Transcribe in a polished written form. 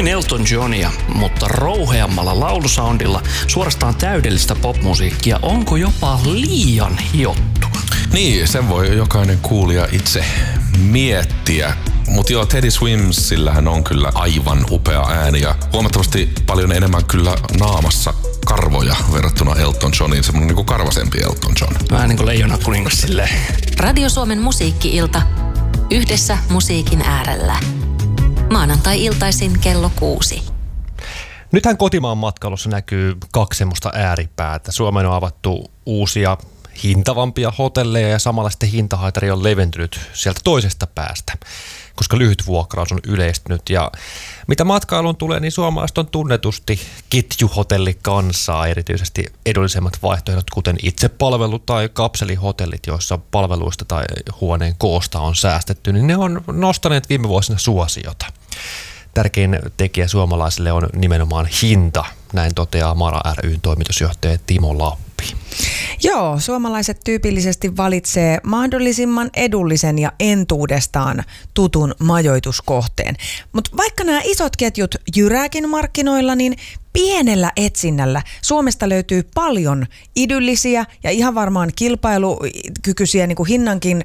kuin Elton Johnia, mutta rouheammalla laulusoundilla, suorastaan täydellistä popmusiikkia, onko jopa liian hiottua? Niin, sen voi jokainen kuulija itse miettiä. Mutta joo, Teddy Swimsillähän on kyllä aivan upea ääni ja huomattavasti paljon enemmän kyllä naamassa karvoja verrattuna Elton Johniin. Semmoinen niin kuin karvasempi Elton John. Vähän niin kuin Leijona kuningas silleen. Radio Suomen musiikki-ilta. Yhdessä musiikin äärellä. Maanantai-iltaisin kello 6. Nythän kotimaan matkailussa näkyy kaksi semmoista ääripäätä. Suomeen on avattu uusia hintavampia hotelleja ja samalla sitten hintahaitari on leventynyt sieltä toisesta päästä, koska lyhyt vuokraus on yleistynyt. Ja mitä matkailuun tulee, niin suomalaiset on tunnetusti ketjuhotellikansaa, erityisesti edullisemmat vaihtoehdot, kuten itsepalvelu tai kapselihotellit, joissa palveluista tai huoneen koosta on säästetty, niin ne on nostaneet viime vuosina suosiota. Tärkein tekijä suomalaisille on nimenomaan hinta, näin toteaa Mara ry:n toimitusjohtaja Timo Lappi. Joo, suomalaiset tyypillisesti valitsee mahdollisimman edullisen ja entuudestaan tutun majoituskohteen. Mutta vaikka nämä isot ketjut jyrääkin markkinoilla, niin pienellä etsinnällä Suomesta löytyy paljon idyllisiä ja ihan varmaan kilpailukykyisiä niin kuin hinnankin